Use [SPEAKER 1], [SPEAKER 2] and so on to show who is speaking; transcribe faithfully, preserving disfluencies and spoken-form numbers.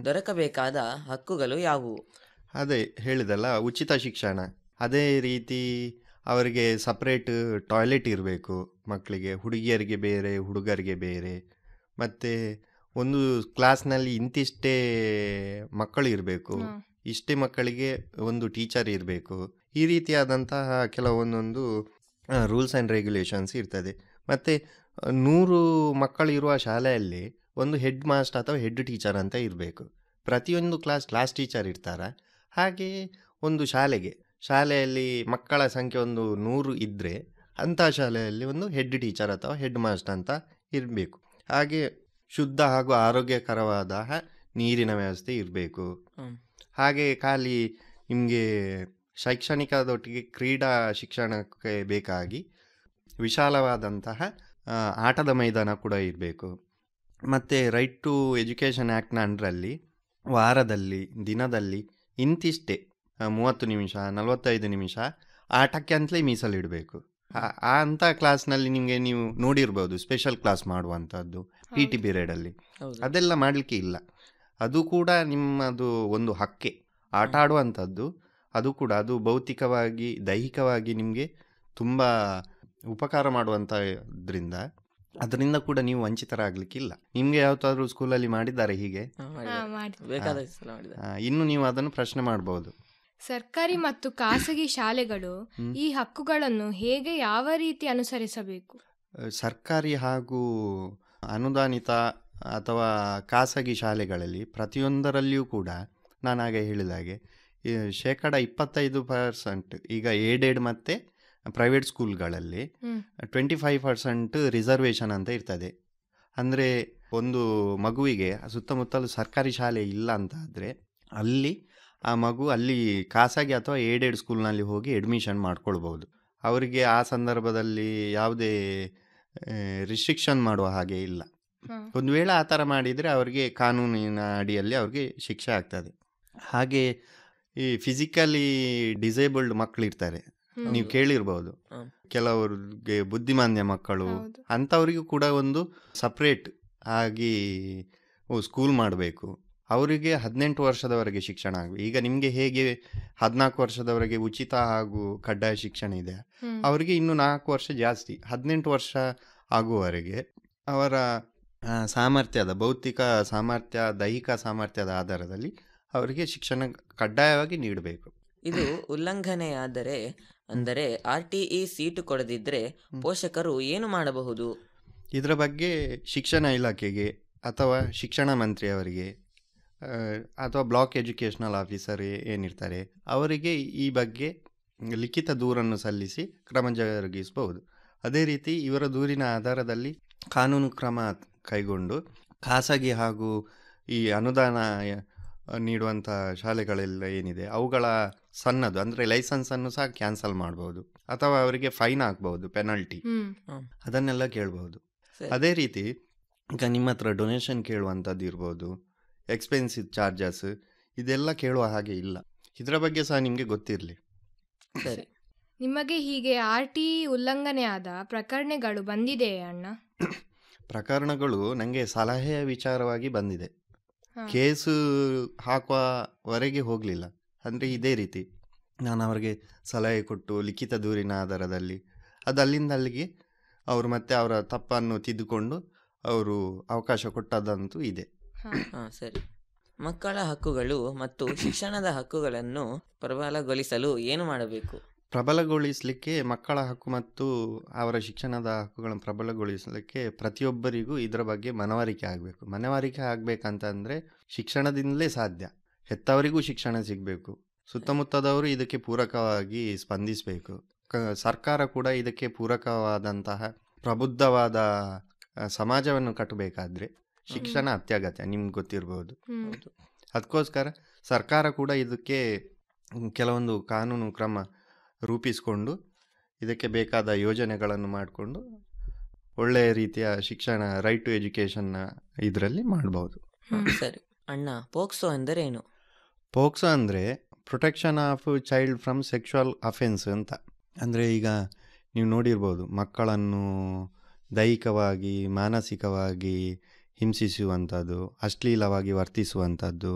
[SPEAKER 1] ದೊರಕಬೇಕಾದ ಹಕ್ಕುಗಳು ಯಾವುವು?
[SPEAKER 2] ಅದೇ ಹೇಳಿದಲ್ಲ, ಉಚಿತ ಶಿಕ್ಷಣ. ಅದೇ ರೀತಿ ಅವರಿಗೆ ಸಪ್ರೇಟ್ ಟಾಯ್ಲೆಟ್ ಇರಬೇಕು ಮಕ್ಕಳಿಗೆ, ಹುಡುಗಿಯರಿಗೆ ಬೇರೆ ಹುಡುಗರಿಗೆ ಬೇರೆ. ಮತ್ತು ಒಂದು ಕ್ಲಾಸ್ನಲ್ಲಿ ಇಂತಿಷ್ಟೇ ಮಕ್ಕಳು ಇರಬೇಕು, ಇಷ್ಟೇ ಮಕ್ಕಳಿಗೆ ಒಂದು ಟೀಚರ್ ಇರಬೇಕು. ಈ ರೀತಿಯಾದಂತಹ ಕೆಲವೊಂದೊಂದು ರೂಲ್ಸ್ ಆ್ಯಂಡ್ ರೆಗ್ಯುಲೇಷನ್ಸ್ ಇರ್ತದೆ. ಮತ್ತು ನೂರು ಮಕ್ಕಳಿರುವ ಶಾಲೆಯಲ್ಲಿ ಒಂದು ಹೆಡ್ ಮಾಸ್ಟರ್ ಅಥವಾ ಹೆಡ್ ಟೀಚರ್ ಅಂತ ಇರಬೇಕು. ಪ್ರತಿಯೊಂದು ಕ್ಲಾಸ್ ಕ್ಲಾಸ್ ಟೀಚರ್ ಇರ್ತಾರೆ. ಹಾಗೆ ಒಂದು ಶಾಲೆಗೆ ಶಾಲೆಯಲ್ಲಿ ಮಕ್ಕಳ ಸಂಖ್ಯೆ ಒಂದು ನೂರು ಇದ್ದರೆ ಅಂಥ ಶಾಲೆಯಲ್ಲಿ ಒಂದು ಹೆಡ್ ಟೀಚರ್ ಅಥವಾ ಹೆಡ್ ಮಾಸ್ಟರ್ ಅಂತ ಇರಬೇಕು. ಹಾಗೆ ಶುದ್ಧ ಹಾಗೂ ಆರೋಗ್ಯಕರವಾದ ನೀರಿನ ವ್ಯವಸ್ಥೆ ಇರಬೇಕು. ಹಾಗೆ ಖಾಲಿ ನಿಮಗೆ ಶೈಕ್ಷಣಿಕದೊಟ್ಟಿಗೆ ಕ್ರೀಡಾ ಶಿಕ್ಷಣಕ್ಕೆ ಬೇಕಾಗಿ ವಿಶಾಲವಾದಂತಹ ಆಟದ ಮೈದಾನ ಕೂಡ ಇರಬೇಕು. ಮತ್ತು ರೈಟ್ ಟು ಎಜುಕೇಷನ್ ಆ್ಯಕ್ಟ್ನ ಅಂಡರಲ್ಲಿ ವಾರದಲ್ಲಿ ದಿನದಲ್ಲಿ ಇಂತಿಷ್ಟೇ ಮೂವತ್ತು ನಿಮಿಷ ನಲವತ್ತೈದು ನಿಮಿಷ ಆಟಕ್ಕೆ ಅಂತಲೇ ಮೀಸಲಿಡಬೇಕು. ಆ ಅಂಥ ಕ್ಲಾಸ್ನಲ್ಲಿ ನಿಮಗೆ ನೀವು ನೋಡಿರ್ಬೋದು ಸ್ಪೆಷಲ್ ಕ್ಲಾಸ್ ಮಾಡುವಂಥದ್ದು ಪಿ ಟಿ ಪೀರಿಯಡಲ್ಲಿ. ಅದೆಲ್ಲ ಮಾಡಲಿಕ್ಕೆ ಇಲ್ಲ. ಅದು ಕೂಡ ನಿಮ್ಮದು ಒಂದು ಹಕ್ಕೆ. ಆಟ ಆಡುವಂಥದ್ದು ಅದು ಕೂಡ ಅದು ಭೌತಿಕವಾಗಿ ದೈಹಿಕವಾಗಿ ನಿಮಗೆ ತುಂಬ ಉಪಕಾರ ಮಾಡುವಂಥದ್ರಿಂದ ಅದರಿಂದ ಕೂಡ ನೀವು ವಂಚಿತರಾಗಲಿಕ್ಕಿಲ್ಲ. ನಿಮಗೆ ಯಾವತ್ತಾದ್ರೂ ಸ್ಕೂಲಲ್ಲಿ ಮಾಡಿದ್ದಾರೆ ಹೀಗೆ? ಇನ್ನು ನೀವು ಅದನ್ನು ಪ್ರಶ್ನೆ ಮಾಡ್ಬೋದು.
[SPEAKER 3] ಸರ್ಕಾರಿ ಮತ್ತು ಖಾಸಗಿ ಶಾಲೆಗಳು ಈ ಹಕ್ಕುಗಳನ್ನು ಹೇಗೆ ಯಾವ ರೀತಿ ಅನುಸರಿಸಬೇಕು?
[SPEAKER 2] ಸರ್ಕಾರಿ ಹಾಗೂ ಅನುದಾನಿತ ಅಥವಾ ಖಾಸಗಿ ಶಾಲೆಗಳಲ್ಲಿ ಪ್ರತಿಯೊಂದರಲ್ಲಿಯೂ ಕೂಡ ನಾನು ಹಾಗೆ ಹೇಳಿದ ಹಾಗೆ ಶೇಕಡ ಇಪ್ಪತ್ತೈದು ಪರ್ಸೆಂಟ್ ಈಗ ಏಡೆಡ್ ಮತ್ತು private ಸ್ಕೂಲ್ಗಳಲ್ಲಿ twenty five percent reservation ಅಂತ ಇರ್ತದೆ. ಅಂದರೆ ಒಂದು ಮಗುವಿಗೆ ಸುತ್ತಮುತ್ತಲು ಸರ್ಕಾರಿ ಶಾಲೆ ಇಲ್ಲ ಅಂತ ಆದರೆ ಅಲ್ಲಿ ಆ ಮಗು ಅಲ್ಲಿ ಖಾಸಗಿ ಅಥವಾ ಏಡೆಡ್ ಸ್ಕೂಲ್ನಲ್ಲಿ ಹೋಗಿ ಅಡ್ಮಿಷನ್ ಮಾಡ್ಕೊಳ್ಬೋದು. ಅವರಿಗೆ ಆ ಸಂದರ್ಭದಲ್ಲಿ ಯಾವುದೇ ರಿಸ್ಟ್ರಿಕ್ಷನ್ ಮಾಡುವ ಹಾಗೆ ಇಲ್ಲ. ಒಂದು ವೇಳೆ ಆ ಥರ ಮಾಡಿದರೆ ಅವರಿಗೆ ಕಾನೂನಿನ ಅಡಿಯಲ್ಲಿ ಅವ್ರಿಗೆ ಶಿಕ್ಷೆ ಆಗ್ತದೆ. ಹಾಗೆ ಈ ಫಿಸಿಕಲಿ ಡಿಸೇಬಲ್ಡ್ ಮಕ್ಕಳಿರ್ತಾರೆ, ನೀವು ಕೇಳಿರ್ಬೋದು, ಕೆಲವ್ರಿಗೆ ಬುದ್ಧಿಮಾಂದ್ಯ ಮಕ್ಕಳು, ಅಂಥವರಿಗೂ ಕೂಡ ಒಂದು ಸಪ್ರೇಟ್ ಆಗಿ ಸ್ಕೂಲ್ ಮಾಡಬೇಕು. ಅವರಿಗೆ ಹದಿನೆಂಟು ವರ್ಷದವರೆಗೆ ಶಿಕ್ಷಣ ಆಗಬೇಕು. ಈಗ ನಿಮಗೆ ಹೇಗೆ ಹದಿನಾಲ್ಕು ವರ್ಷದವರೆಗೆ ಉಚಿತ ಹಾಗೂ ಕಡ್ಡಾಯ ಶಿಕ್ಷಣ ಇದೆ, ಅವರಿಗೆ ಇನ್ನು ನಾಲ್ಕು ವರ್ಷ ಜಾಸ್ತಿ, ಹದಿನೆಂಟು ವರ್ಷ ಆಗುವವರೆಗೆ ಅವರ ಸಾಮರ್ಥ್ಯದ ಭೌತಿಕ ಸಾಮರ್ಥ್ಯ ದೈಹಿಕ ಸಾಮರ್ಥ್ಯದ ಆಧಾರದಲ್ಲಿ ಅವರಿಗೆ ಶಿಕ್ಷಣ ಕಡ್ಡಾಯವಾಗಿ ನೀಡಬೇಕು.
[SPEAKER 1] ಇದು ಉಲ್ಲಂಘನೆಯಾದರೆ, ಅಂದರೆ ಆರ್ ಟಿ ಇ ಸೀಟು ಕೊಡದಿದ್ದರೆ ಪೋಷಕರು ಏನು ಮಾಡಬಹುದು?
[SPEAKER 2] ಇದರ ಬಗ್ಗೆ ಶಿಕ್ಷಣ ಇಲಾಖೆಗೆ ಅಥವಾ ಶಿಕ್ಷಣ ಮಂತ್ರಿಯವರಿಗೆ ಅಥವಾ ಬ್ಲಾಕ್ ಎಜುಕೇಷನಲ್ ಆಫೀಸರ್ ಏನಿರ್ತಾರೆ ಅವರಿಗೆ ಈ ಬಗ್ಗೆ ಲಿಖಿತ ದೂರನ್ನು ಸಲ್ಲಿಸಿ ಕ್ರಮ ಜರುಗಿಸಬಹುದು. ಅದೇ ರೀತಿ ಇವರ ದೂರಿನ ಆಧಾರದಲ್ಲಿ ಕಾನೂನು ಕ್ರಮ ಕೈಗೊಂಡು ಖಾಸಗಿ ಹಾಗೂ ಈ ಅನುದಾನ ನೀಡುವಂಥ ಶಾಲೆಗಳೆಲ್ಲ ಏನಿದೆ ಅವುಗಳ ಸಣ್ಣದು ಅಂದರೆ ಲೈಸೆನ್ಸನ್ನು ಸಹ ಕ್ಯಾನ್ಸಲ್ ಮಾಡ್ಬೋದು ಅಥವಾ ಅವರಿಗೆ ಫೈನ್ ಹಾಕ್ಬಹುದು, ಪೆನಲ್ಟಿ, ಅದನ್ನೆಲ್ಲ ಕೇಳ್ಬೋದು. ಅದೇ ರೀತಿ ಈಗ ನಿಮ್ಮ ಹತ್ರ ಡೊನೇಷನ್ ಕೇಳುವಂಥದ್ದು ಇರ್ಬೋದು, ಎಕ್ಸ್ಪೆನ್ಸಿವ್ ಚಾರ್ಜಸ್, ಇದೆಲ್ಲ ಕೇಳುವ ಹಾಗೆ ಇಲ್ಲ. ಇದರ ಬಗ್ಗೆ ಸಹ ನಿಮಗೆ ಗೊತ್ತಿರಲಿ.
[SPEAKER 1] ಸರಿ,
[SPEAKER 3] ನಿಮಗೆ ಹೀಗೆ ಆರ್ ಟಿ ಉಲ್ಲಂಘನೆಯಾದ ಪ್ರಕರಣಗಳು ಬಂದಿದೆಯೇ ಅಣ್ಣ?
[SPEAKER 2] ಪ್ರಕರಣಗಳು ನನಗೆ ಸಲಹೆಯ ವಿಚಾರವಾಗಿ ಬಂದಿದೆ. ಕೇಸು ಹಾಕುವವರೆಗೆ ಹೋಗಲಿಲ್ಲ. ಅಂದರೆ ಇದೇ ರೀತಿ ನಾನು ಅವರಿಗೆ ಸಲಹೆ ಕೊಟ್ಟು ಲಿಖಿತ ದೂರಿನ ಆಧಾರದಲ್ಲಿ ಅದು ಅಲ್ಲಿಂದ ಅಲ್ಲಿಗೆ ಅವರು ಮತ್ತೆ ಅವರ ತಪ್ಪನ್ನು ತಿದ್ದುಕೊಂಡು ಅವರು ಅವಕಾಶ ಕೊಟ್ಟದಂತೂ ಇದೆ.
[SPEAKER 1] ಹಾಂ, ಸರಿ. ಮಕ್ಕಳ ಹಕ್ಕುಗಳು ಮತ್ತು ಶಿಕ್ಷಣದ ಹಕ್ಕುಗಳನ್ನು ಪ್ರಬಲಗೊಳಿಸಲು ಏನು ಮಾಡಬೇಕು?
[SPEAKER 2] ಪ್ರಬಲಗೊಳಿಸಲಿಕ್ಕೆ ಮಕ್ಕಳ ಹಕ್ಕು ಮತ್ತು ಅವರ ಶಿಕ್ಷಣದ ಹಕ್ಕುಗಳನ್ನು ಪ್ರಬಲಗೊಳಿಸಲಿಕ್ಕೆ ಪ್ರತಿಯೊಬ್ಬರಿಗೂ ಇದರ ಬಗ್ಗೆ ಮನವರಿಕೆ ಆಗಬೇಕು. ಮನವರಿಕೆ ಆಗಬೇಕಂತಂದರೆ ಶಿಕ್ಷಣದಿಂದಲೇ ಸಾಧ್ಯ. ಹೆತ್ತವರಿಗೂ ಶಿಕ್ಷಣ ಸಿಗಬೇಕು, ಸುತ್ತಮುತ್ತದವರು ಇದಕ್ಕೆ ಪೂರಕವಾಗಿ ಸ್ಪಂದಿಸಬೇಕು. ಕ ಸರ್ಕಾರ ಕೂಡ ಇದಕ್ಕೆ ಪೂರಕವಾದಂತಹ ಪ್ರಬುದ್ಧವಾದ ಸಮಾಜವನ್ನು ಕಟ್ಟಬೇಕಾದ್ರೆ ಶಿಕ್ಷಣ ಅತ್ಯಗತ್ಯ, ನಿಮ್ಗೆ ಗೊತ್ತಿರ್ಬೋದು. ಅದಕ್ಕೋಸ್ಕರ ಸರ್ಕಾರ ಕೂಡ ಇದಕ್ಕೆ ಕೆಲವೊಂದು ಕಾನೂನು ಕ್ರಮ ರೂಪಿಸಿಕೊಂಡು ಇದಕ್ಕೆ ಬೇಕಾದ ಯೋಜನೆಗಳನ್ನು ಮಾಡಿಕೊಂಡು ಒಳ್ಳೆಯ ರೀತಿಯ ಶಿಕ್ಷಣ, ರೈಟ್ ಟು ಎಜುಕೇಷನ್ನ ಇದರಲ್ಲಿ ಮಾಡ್ಬೋದು.
[SPEAKER 1] ಸರಿ ಅಣ್ಣ, ಪೋಕ್ಸೋ ಅಂದರೆ ಏನು?
[SPEAKER 2] ಪೋಕ್ಸೋ ಅಂದರೆ protection of child from sexual offence ಅಂತ. ಅಂದರೆ ಈಗ ನೀವು ನೋಡಿರ್ಬೋದು, ಮಕ್ಕಳನ್ನು ದೈಹಿಕವಾಗಿ ಮಾನಸಿಕವಾಗಿ ಹಿಂಸಿಸುವಂಥದ್ದು, ಅಶ್ಲೀಲವಾಗಿ ವರ್ತಿಸುವಂಥದ್ದು,